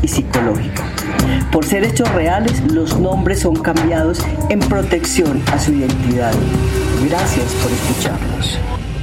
y psicológica. Por ser hechos reales, los nombres son cambiados en protección a su identidad. Gracias por escucharnos.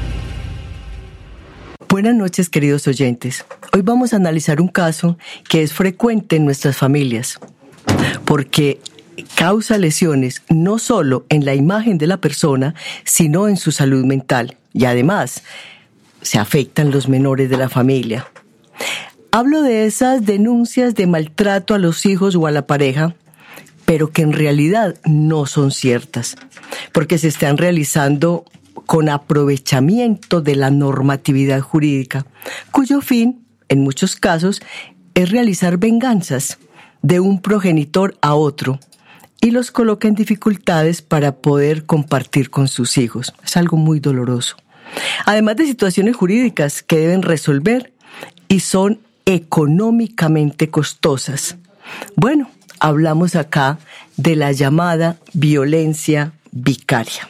Buenas noches, queridos oyentes. Hoy vamos a analizar un caso que es frecuente en nuestras familias, porque causa lesiones no solo en la imagen de la persona, sino en su salud mental. Y además, se afectan los menores de la familia. Hablo de esas denuncias de maltrato a los hijos o a la pareja, pero que en realidad no son ciertas, porque se están realizando con aprovechamiento de la normatividad jurídica, cuyo fin, en muchos casos, es realizar venganzas de un progenitor a otro y los coloca en dificultades para poder compartir con sus hijos. Es algo muy doloroso. Además de situaciones jurídicas que deben resolver y son económicamente costosas. Bueno, hablamos acá de la llamada violencia vicaria.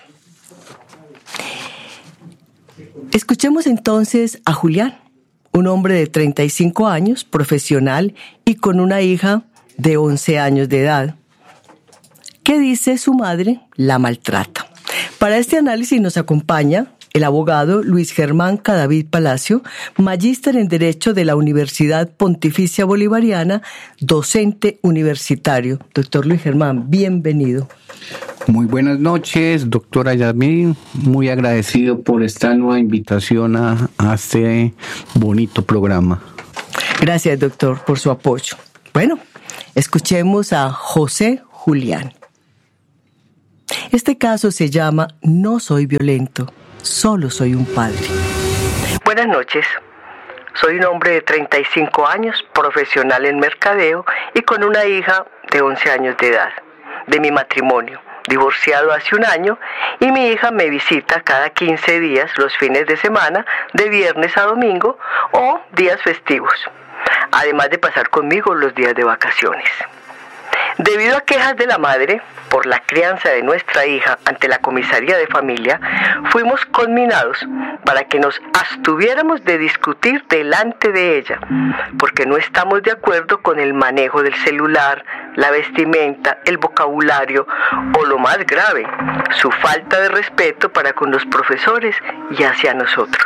Escuchemos entonces a Julián, un hombre de 35 años, profesional y con una hija de 11 años de edad. ¿Qué dice su madre? La maltrata. Para este análisis nos acompaña el abogado Luis Germán Cadavid Palacio, magíster en Derecho de la Universidad Pontificia Bolivariana, docente universitario. Doctor Luis Germán, bienvenido. Muy buenas noches, doctora Yasmín. Muy agradecido por esta nueva invitación a este bonito programa. Gracias, doctor, por su apoyo. Bueno, escuchemos a José Julián. Este caso se llama No soy violento, solo soy un padre. Buenas noches. Soy un hombre de 35 años, profesional en mercadeo y con una hija de 11 años de edad. De mi matrimonio, divorciado hace un año, y mi hija me visita cada 15 días los fines de semana, de viernes a domingo o días festivos, además de pasar conmigo los días de vacaciones. Debido a quejas de la madre por la crianza de nuestra hija ante la comisaría de familia, fuimos conminados para que nos abstuviéramos de discutir delante de ella, porque no estamos de acuerdo con el manejo del celular, la vestimenta, el vocabulario o, lo más grave, su falta de respeto para con los profesores y hacia nosotros.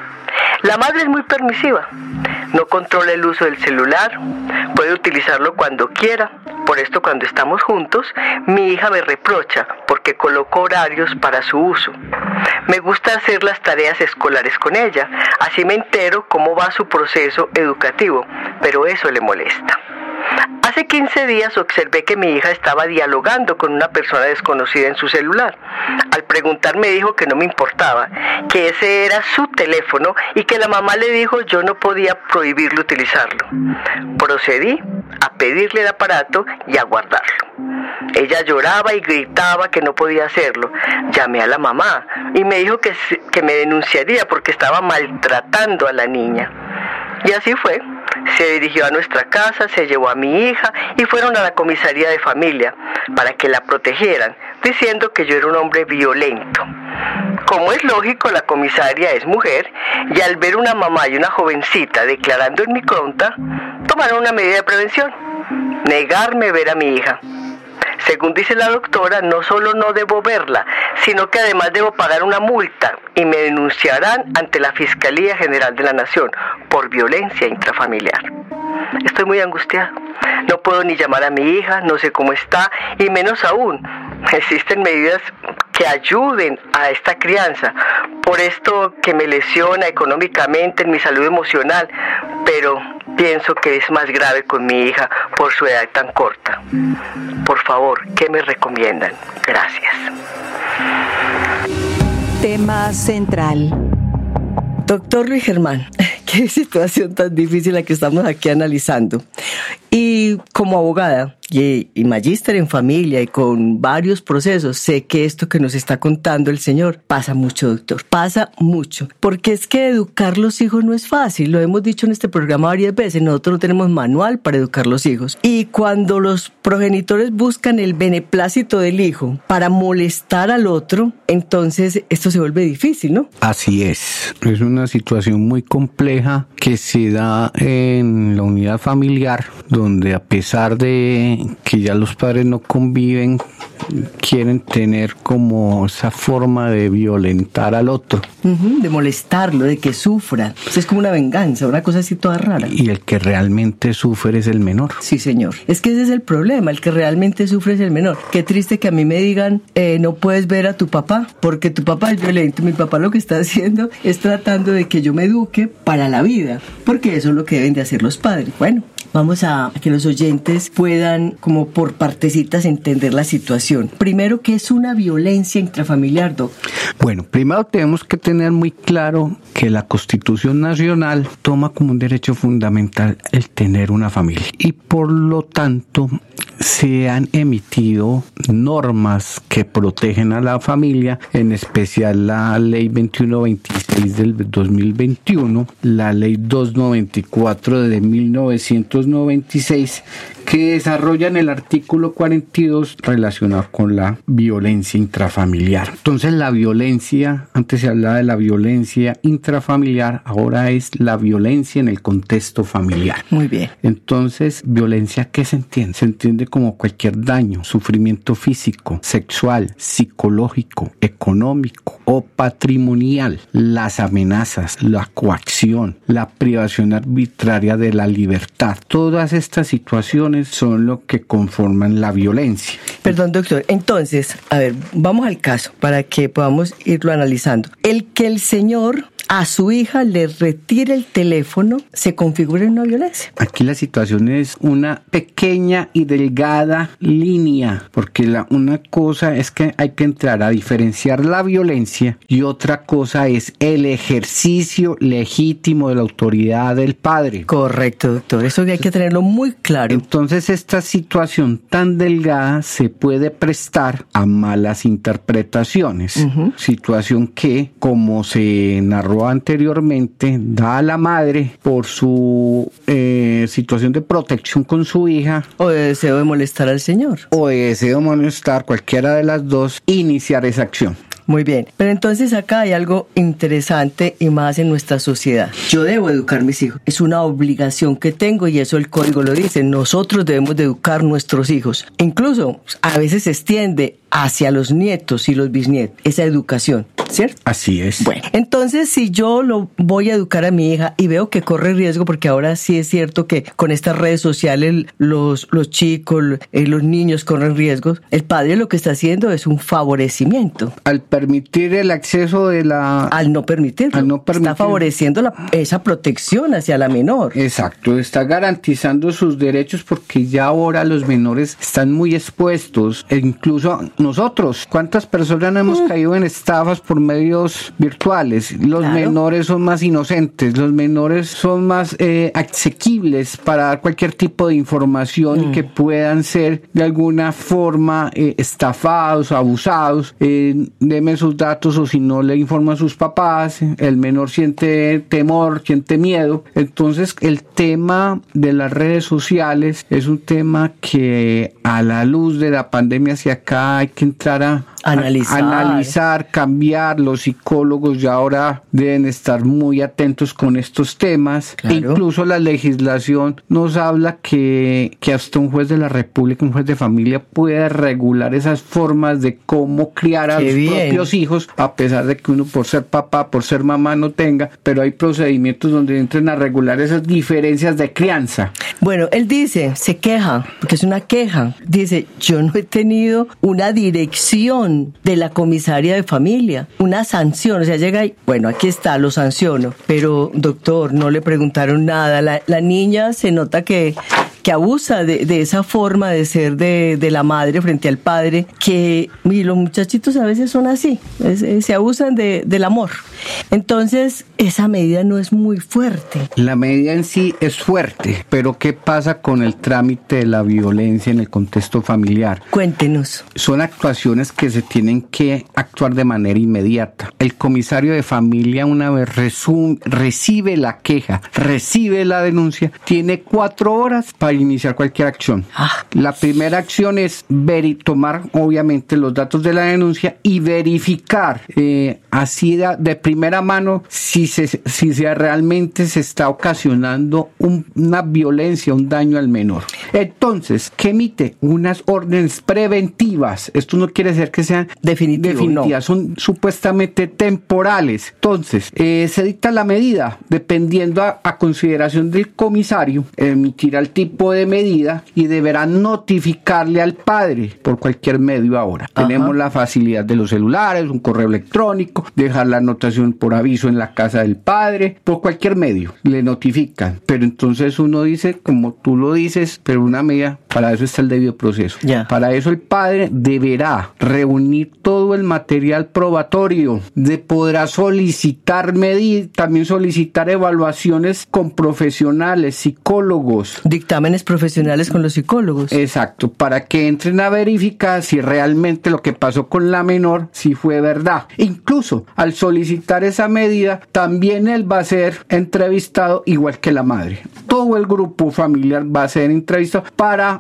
La madre es muy permisiva, no controla el uso del celular, puede utilizarlo cuando quiera. Por esto, cuando estamos juntos, mi hija me reprocha porque coloco horarios para su uso. Me gusta hacer las tareas escolares con ella, así me entero cómo va su proceso educativo, pero eso le molesta. Hace 15 días observé que mi hija estaba dialogando con una persona desconocida en su celular. Al preguntar me dijo que no me importaba, que ese era su teléfono y que la mamá le dijo yo no podía prohibirle utilizarlo. Procedí a pedirle el aparato y a guardarlo. Ella lloraba y gritaba que no podía hacerlo. Llamé a la mamá y me dijo que me denunciaría porque estaba maltratando a la niña. Y así fue. Se dirigió a nuestra casa, se llevó a mi hija y fueron a la comisaría de familia para que la protegieran, diciendo que yo era un hombre violento. Como es lógico, la comisaria es mujer y al ver una mamá y una jovencita declarando en mi contra, tomaron una medida de prevención: negarme ver a mi hija. Según dice la doctora, no solo no debo verla, sino que además debo pagar una multa y me denunciarán ante la Fiscalía General de la Nación por violencia intrafamiliar. Estoy muy angustiado. No puedo ni llamar a mi hija, no sé cómo está, y menos aún, existen medidas que ayuden a esta crianza. Por esto que me lesiona económicamente en mi salud emocional, pero pienso que es más grave con mi hija por su edad tan corta. Por favor, ¿qué me recomiendan? Gracias. Tema central. Doctor Luis Germán, qué situación tan difícil la que estamos aquí analizando. Y como abogada y magíster en familia y con varios procesos, sé que esto que nos está contando el señor pasa mucho, doctor, pasa mucho. Porque es que educar los hijos no es fácil, lo hemos dicho en este programa varias veces, nosotros no tenemos manual para educar los hijos. Y cuando los progenitores buscan el beneplácito del hijo para molestar al otro, entonces esto se vuelve difícil, ¿no? Así es una situación muy compleja que se da en la unidad familiar, donde a pesar de que ya los padres no conviven, quieren tener como esa forma de violentar al otro. De molestarlo, de que sufra. Es como una venganza, una cosa así toda rara. Y el que realmente sufre es el menor. Sí, señor. Es que ese es el problema, el que realmente sufre es el menor. Qué triste que a mí me digan, no puedes ver a tu papá, porque tu papá es violento. Mi papá lo que está haciendo es tratando de que yo me eduque para la vida, porque eso es lo que deben de hacer los padres. Bueno, vamos a que los oyentes puedan, como por partecitas, entender la situación. Primero, ¿qué es una violencia intrafamiliar, Doc? Bueno, primero tenemos que tener muy claro que la Constitución Nacional toma como un derecho fundamental el tener una familia. Y por lo tanto, se han emitido normas que protegen a la familia, en especial la Ley 2126 del 2021, la Ley 294 de 1996, que desarrollan el artículo 42 relacionado con la violencia intrafamiliar. Entonces la violencia, antes se hablaba de la violencia intrafamiliar, ahora es la violencia en el contexto familiar. Muy bien. Entonces, ¿violencia qué se entiende? Se entiende como cualquier daño, sufrimiento físico, sexual, psicológico, económico o patrimonial, las amenazas, la coacción, la privación arbitraria de la libertad. Todas estas situaciones son lo que conforman la violencia. Perdón, doctor. Entonces, a ver, vamos al caso para que podamos irlo analizando. El que el señor a su hija le retire el teléfono, ¿se configura en una violencia? Aquí la situación es una pequeña y delgada línea, porque una cosa es que hay que entrar a diferenciar la violencia y otra cosa es el ejercicio legítimo de la autoridad del padre. Correcto, doctor. Eso hay que tenerlo muy claro. Entonces, esta situación tan delgada se puede prestar a malas interpretaciones. Situación que, como se narró anteriormente, da a la madre por su situación de protección con su hija, o de deseo de molestar al señor, o de deseo de molestar, cualquiera de las dos, iniciar esa acción. Muy bien, pero entonces acá hay algo interesante y más en nuestra sociedad. Yo debo educar a mis hijos, es una obligación que tengo y eso el código lo dice. Nosotros debemos de educar nuestros hijos. Incluso a veces se extiende hacia los nietos y los bisnietos, esa educación, ¿cierto? Así es. Bueno, entonces si yo lo voy a educar a mi hija y veo que corre riesgo, porque ahora sí es cierto que con estas redes sociales los chicos, los niños corren riesgos, el padre lo que está haciendo es un favorecimiento. Al permitir el acceso de la... Al no permitirlo. Está favoreciendo esa protección hacia la menor. Exacto, está garantizando sus derechos porque ya ahora los menores están muy expuestos, e incluso nosotros, ¿cuántas personas hemos caído en estafas por medios virtuales? Los menores son más inocentes, los menores son más asequibles para dar cualquier tipo de información y que puedan ser de alguna forma estafados, abusados. Deme sus datos o si no le informa a sus papás, el menor siente temor, siente miedo. Entonces el tema de las redes sociales es un tema que a la luz de la pandemia hacia acá hay que entrar a analizar, cambiar. Los psicólogos ya ahora deben estar muy atentos con estos temas. Claro. Incluso la legislación nos habla que hasta un juez de la República, un juez de familia, puede regular esas formas de cómo criar a los propios hijos, a pesar de que uno por ser papá, por ser mamá no tenga, pero hay procedimientos donde entran a regular esas diferencias de crianza. Bueno, él dice, se queja, porque es una queja, dice, yo no he tenido una dirección de la comisaría de familia, una sanción, o sea, llega y, bueno, aquí está, lo sanciono, pero doctor, no le preguntaron nada, la niña se nota que abusa de esa forma de ser de la madre frente al padre, y los muchachitos a veces son así, se abusan del amor. Entonces, esa medida no es muy fuerte. La medida en sí es fuerte, pero ¿qué pasa con el trámite de la violencia en el contexto familiar? Cuéntenos. Son actuaciones que se tienen que actuar de manera inmediata. El comisario de familia, una vez recibe la queja, recibe la denuncia, tiene 4 horas para iniciar cualquier acción. La primera acción es tomar obviamente los datos de la denuncia y verificar así de primera mano si realmente se está ocasionando una violencia, un daño al menor. Entonces, ¿qué emite? Unas órdenes preventivas. Esto no quiere decir que sean definitivas, no. Son supuestamente temporales. Entonces, se dicta la medida dependiendo a consideración del comisario, emitirá el tipo de medida y deberá notificarle al padre por cualquier medio ahora. Tenemos la facilidad de los celulares, un correo electrónico, dejar la anotación por aviso en la casa del padre, por cualquier medio, le notifican. Pero entonces uno dice, como tú lo dices, pero una medida, para eso está el debido proceso. Para eso el padre deberá reunir todo el material probatorio, podrá solicitar medidas, también solicitar evaluaciones con profesionales, psicólogos. Dictámenes profesionales con los psicólogos. Exacto, para que entren a verificar si realmente lo que pasó con la menor, si fue verdad. Incluso al solicitar esa medida, también él va a ser entrevistado igual que la madre. Todo el grupo familiar va a ser entrevistado para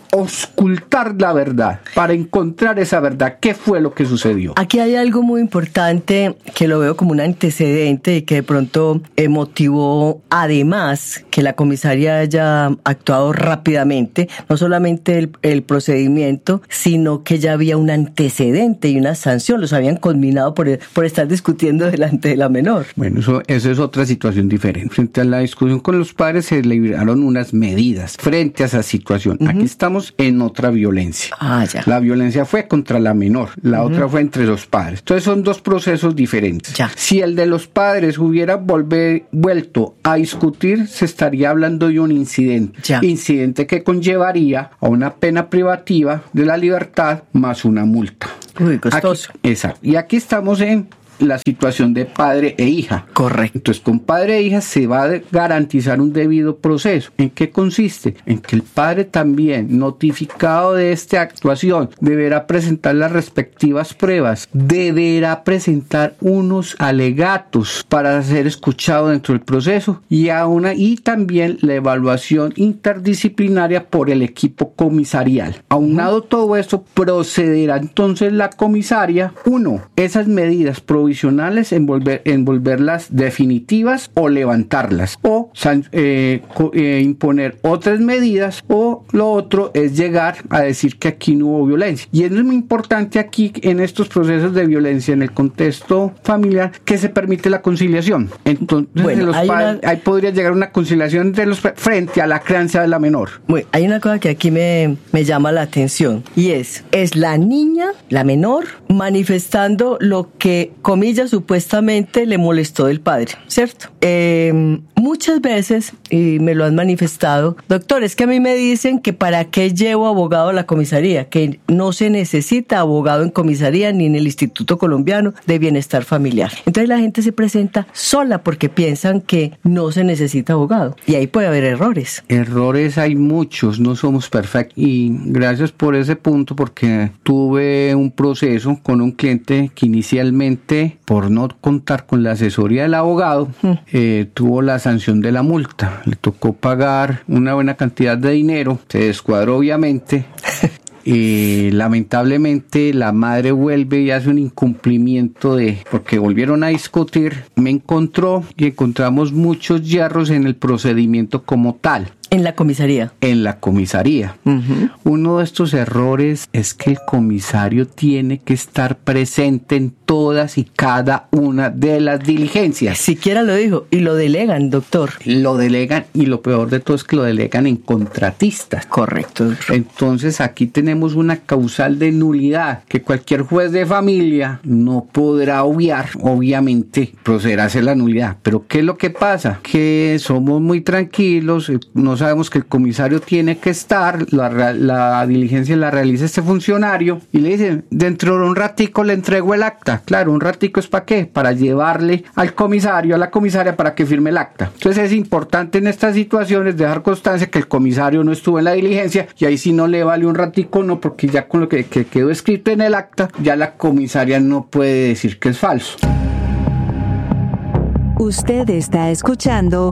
ocultar la verdad, para encontrar esa verdad. ¿Qué fue lo que sucedió? Aquí hay algo muy importante que lo veo como un antecedente y que de pronto motivó además que la comisaria haya actuado rápidamente, no solamente el procedimiento, sino que ya había un antecedente y una sanción, los habían conminado por estar discutiendo delante de la menor. Bueno, eso es otra situación diferente. Frente a la discusión con los padres se liberaron unas medidas frente a esa situación. Aquí estamos en otra violencia. Ya. La violencia fue contra la menor, la otra fue entre los padres. Entonces son dos procesos diferentes. Ya. Si el de los padres hubiera vuelto a discutir, se estaría hablando de un incidente. Ya. Incidente que conllevaría a una pena privativa de la libertad más una multa. Uy, costoso. Exacto. Y aquí estamos en la situación de padre e hija. Correcto. Entonces, con padre e hija se va a garantizar un debido proceso. ¿En qué consiste? En que el padre también, notificado de esta actuación, deberá presentar las respectivas pruebas, deberá presentar unos alegatos para ser escuchado dentro del proceso y también la evaluación interdisciplinaria por el equipo comisarial. Aunado todo esto, procederá entonces la comisaria, esas medidas provisionales, envolverlas definitivas o levantarlas o imponer otras medidas, o lo otro es llegar a decir que aquí no hubo violencia. Y es muy importante aquí en estos procesos de violencia en el contexto familiar que se permite la conciliación. Entonces ahí podría llegar una conciliación de los frente a la crianza de la menor. Bueno, hay una cosa que aquí me llama la atención y es la niña, la menor, manifestando lo que comillas, supuestamente le molestó del padre, ¿cierto? Muchas veces, y me lo han manifestado, doctor, es que a mí me dicen que para qué llevo abogado a la comisaría, que no se necesita abogado en comisaría ni en el Instituto Colombiano de Bienestar Familiar. Entonces la gente se presenta sola porque piensan que no se necesita abogado, y ahí puede haber errores. Errores hay muchos, no somos perfectos, y gracias por ese punto, porque tuve un proceso con un cliente que inicialmente, por no contar con la asesoría del abogado, tuvo la sanción de la multa. Le tocó pagar una buena cantidad de dinero, se descuadró obviamente. Lamentablemente la madre vuelve y hace un incumplimiento porque volvieron a discutir, me encontró y encontramos muchos hierros en el procedimiento como tal. En la comisaría. En la comisaría. Uno de estos errores es que el comisario tiene que estar presente en todas y cada una de las diligencias. Siquiera lo dijo, y lo delegan, doctor. Lo delegan, y lo peor de todo es que lo delegan en contratistas. Correcto. Entonces aquí tenemos una causal de nulidad que cualquier juez de familia no podrá obviar, obviamente proceder a hacer la nulidad. Pero ¿qué es lo que pasa? Que somos muy tranquilos, no sabemos que el comisario tiene que estar, la diligencia la realiza este funcionario y le dicen, dentro de un ratico le entrego el acta. Claro, un ratico es ¿para qué? Para llevarle al comisario, a la comisaria, para que firme el acta. Entonces es importante en estas situaciones dejar constancia que el comisario no estuvo en la diligencia, y ahí sí no le vale un ratico, no, porque ya con lo que quedó escrito en el acta, ya la comisaria no puede decir que es falso. Usted está escuchando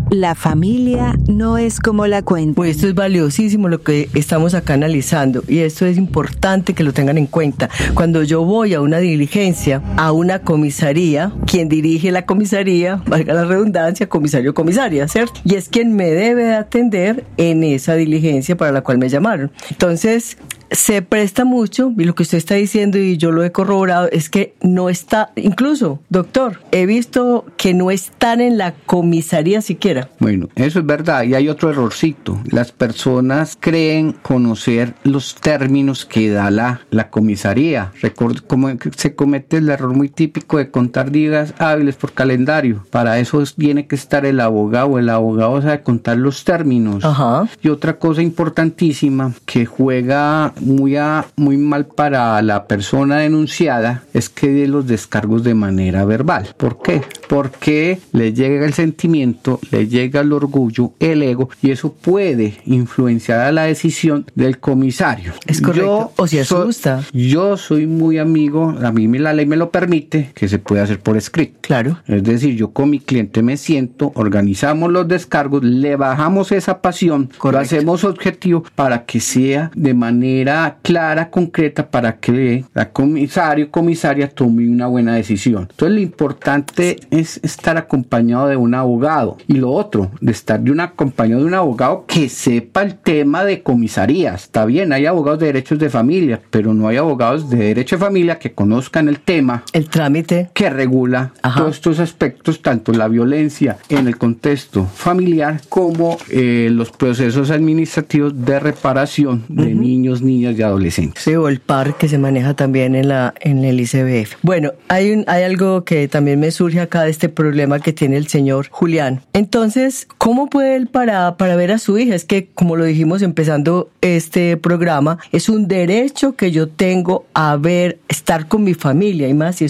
La familia no es como la cuenta. Pues esto es valiosísimo lo que estamos acá analizando y esto es importante que lo tengan en cuenta. Cuando yo voy a una diligencia, a una comisaría, quien dirige la comisaría, valga la redundancia, comisario o comisaria, ¿cierto? Y es quien me debe de atender en esa diligencia para la cual me llamaron. Entonces, se presta mucho, y lo que usted está diciendo, y yo lo he corroborado, es que no está, incluso, doctor, he visto que no están en la comisaría siquiera. Bueno, eso es verdad, y hay otro errorcito. Las personas creen conocer los términos que da la comisaría. Como se comete el error muy típico de contar días hábiles por calendario. Para eso tiene que estar el abogado sabe contar los términos. Ajá. Y otra cosa importantísima que juega muy mal para la persona denunciada es que dé los descargos de manera verbal. ¿Por qué? Porque le llega el sentimiento, le llega el orgullo, el ego, y eso puede influenciar a la decisión del comisario. Es correcto. O si asusta. Yo soy muy amigo, a mí la ley me lo permite, que se puede hacer por escrito. Claro. Es decir, yo con mi cliente me siento, organizamos los descargos, le bajamos esa pasión, correcto, lo hacemos objetivo para que sea de manera clara, concreta, para que la comisaria tome una buena decisión. Entonces lo importante es estar acompañado de un abogado, y lo otro, de estar acompañado de un abogado que sepa el tema de comisarías. Está bien, hay abogados de derechos de familia, pero no hay abogados de derecho de familia que conozcan el tema, el trámite que regula todos estos aspectos, tanto la violencia en el contexto familiar como los procesos administrativos de reparación de niños, niñas y adolescentes. Sí, o el PAR que se maneja también en el ICBF. Bueno, hay algo que también me surge acá de este problema que tiene el señor Julián. Entonces, ¿cómo puede él para ver a su hija? Es que, como lo dijimos empezando este programa, es un derecho que yo tengo a estar con mi familia, y más si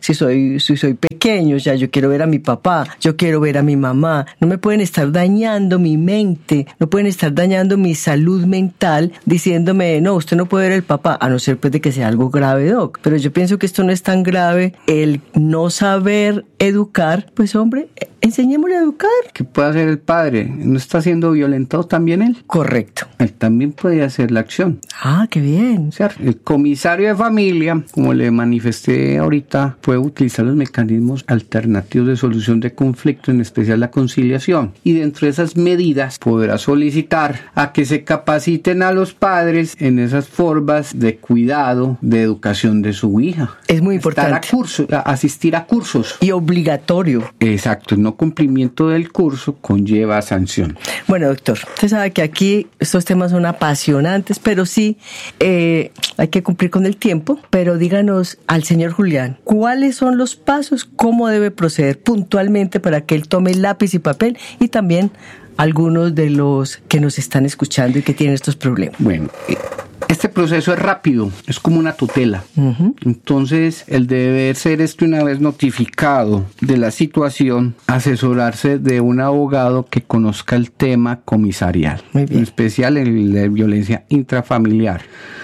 soy pequeño, ya yo quiero ver a mi papá, yo quiero ver a mi mamá. No me pueden estar dañando mi mente, no pueden estar dañando mi salud mental diciéndome, no, usted no puede ver al papá, a no ser pues de que sea algo grave, doc. Pero yo pienso que esto no es tan grave. El no saber educar, pues hombre, enseñémosle a educar. ¿Qué puede hacer el padre? ¿No está siendo violentado también él? Correcto. Él también puede hacer la acción. Ah, qué bien. O sea, el comisario de familia, como le manifesté ahorita, puede utilizar los mecanismos alternativos de solución de conflicto, en especial la conciliación. Y dentro de esas medidas podrá solicitar a que se capaciten a los padres en esas formas de cuidado, de educación de su hija. Es muy importante. Asistir a cursos. Y obligatorio. Exacto. El no cumplimiento del curso conlleva sanción. Bueno, doctor, usted sabe que aquí estos temas son apasionantes, pero sí hay que cumplir con el tiempo. Pero díganos al señor Julián, ¿cuáles son los pasos? ¿Cómo debe proceder puntualmente para que él tome lápiz y papel? Y también algunos de los que nos están escuchando y que tienen estos problemas. Bueno, este proceso es rápido, es como una tutela. Entonces, el deber ser es que una vez notificado de la situación, asesorarse de un abogado que conozca el tema comisarial, en especial el de violencia intrafamiliar,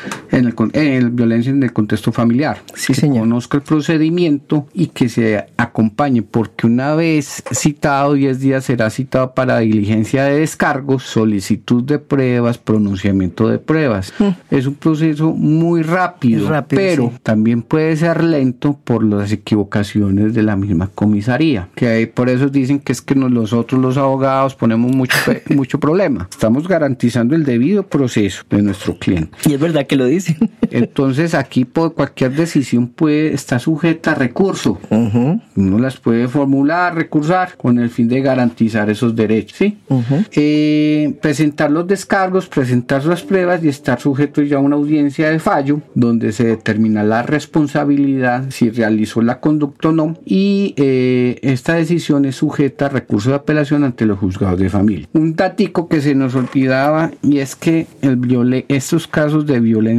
en violencia en el contexto familiar. Sí, que señor. Conozca el procedimiento y que se acompañe, porque una vez citado, 10 días será citado para diligencia de descargos, solicitud de pruebas, pronunciamiento de pruebas. Es un proceso muy rápido, pero sí, también puede ser lento por las equivocaciones de la misma comisaría, que por eso dicen que es que nosotros los abogados ponemos mucho problema. Estamos garantizando el debido proceso de nuestro cliente. Y es verdad que lo dicen. Entonces aquí cualquier decisión está sujeta a recurso. Uno las puede formular, recursar, con el fin de garantizar esos derechos, ¿sí? Presentar los descargos, presentar las pruebas y estar sujeto ya a una audiencia de fallo donde se determina la responsabilidad, si realizó la conducta o no, y esta decisión es sujeta a recurso de apelación ante los juzgados de familia. Un datico que se nos olvidaba, y es que estos casos de violencia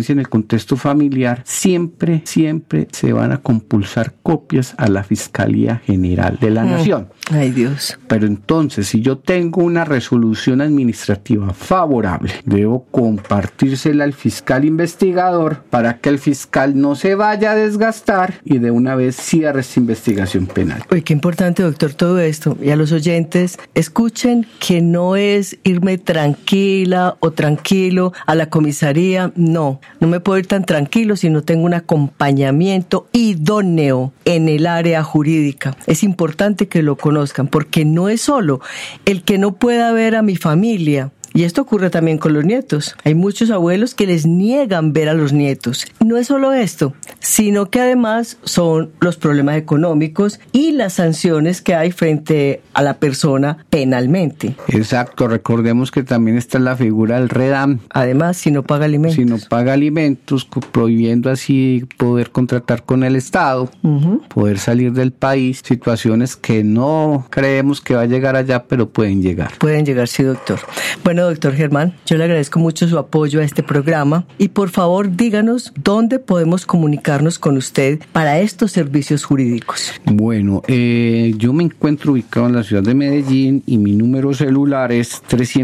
violencia en el contexto familiar, siempre se van a compulsar copias a la Fiscalía General de la Nación. Ay, Dios. Pero entonces, si yo tengo una resolución administrativa favorable, debo compartírsela al fiscal investigador para que el fiscal no se vaya a desgastar y de una vez cierre esta investigación penal. Uy, qué importante, doctor, todo esto. Y a los oyentes, escuchen que no es irme tranquila o tranquilo a la comisaría. No me puedo ir tan tranquilo si no tengo un acompañamiento idóneo en el área jurídica. Es importante que lo conozcan, porque no es solo el que no pueda ver a mi familia. Y esto ocurre también con los nietos. Hay muchos abuelos que les niegan ver a los nietos. No es solo esto, sino que además son los problemas económicos y las sanciones que hay frente a la persona penalmente. Exacto, recordemos que también está la figura del REDAM. Además, si no paga alimentos. Si no paga alimentos, prohibiendo así poder contratar con el Estado, poder salir del país, situaciones que no creemos que va a llegar allá, pero pueden llegar. Pueden llegar, sí, doctor. Bueno, doctor Germán, yo le agradezco mucho su apoyo a este programa y por favor díganos dónde podemos comunicarnos con usted para estos servicios jurídicos. Bueno, yo me encuentro ubicado en la ciudad de Medellín y mi número celular es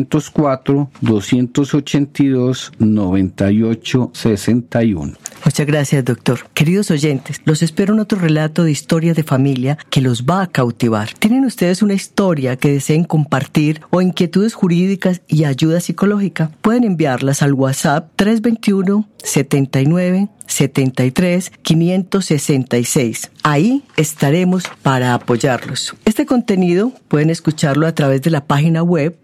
304-282-9861. Muchas gracias, doctor. Queridos oyentes, los espero en otro relato de historia de familia que los va a cautivar. ¿Tienen ustedes una historia que deseen compartir o inquietudes jurídicas y ayuda psicológica? Pueden enviarlas al WhatsApp 321-79-73-566. Ahí estaremos para apoyarlos. Este contenido pueden escucharlo a través de la página web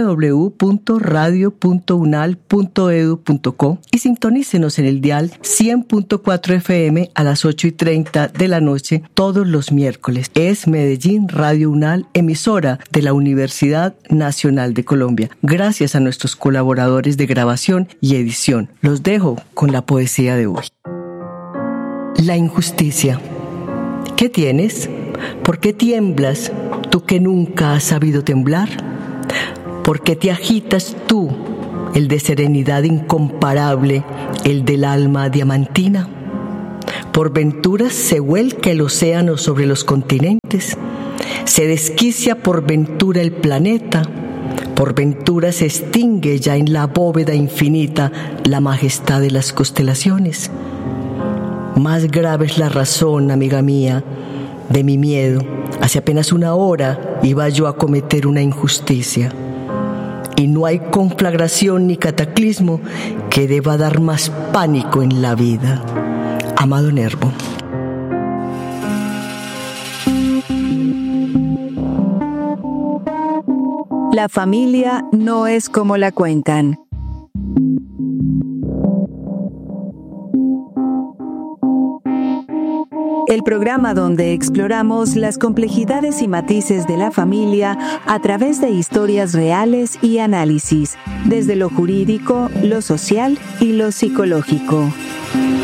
www.radio.unal.edu.co y sintonícenos en el dial 100.4 FM a las 8:30 de la noche todos los miércoles. Es Medellín Radio Unal, emisora de la Universidad Nacional de Colombia. Gracias a nuestros colaboradores de grabación y edición. Los dejo con la poesía de hoy. La injusticia. ¿Qué tienes? ¿Por qué tiemblas, tú que nunca has sabido temblar? ¿Por qué te agitas tú, el de serenidad incomparable, el del alma diamantina? ¿Por ventura se vuelca el océano sobre los continentes? ¿Se desquicia por ventura el planeta? ¿Por ventura se extingue ya en la bóveda infinita la majestad de las constelaciones? Más grave es la razón, amiga mía, de mi miedo. Hace apenas una hora iba yo a cometer una injusticia. Y no hay conflagración ni cataclismo que deba dar más pánico en la vida. Amado Nervo. La familia no es como la cuentan. El programa donde exploramos las complejidades y matices de la familia a través de historias reales y análisis, desde lo jurídico, lo social y lo psicológico.